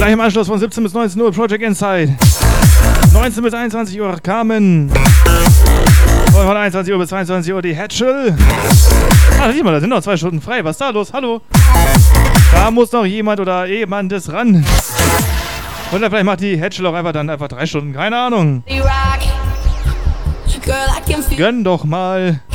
Gleich im Anschluss von 17 bis 19 Uhr Project Inside. 19 bis 21 Uhr Carmen. Und von 21 Uhr bis 22 Uhr die Hatchel. Ah, sieh mal, da sind noch 2 Stunden frei. Was ist da los? Hallo? Da muss noch jemand oder jemandes ran. Oder vielleicht macht die Hatchel auch einfach 3 Stunden. Keine Ahnung. Gönn doch mal.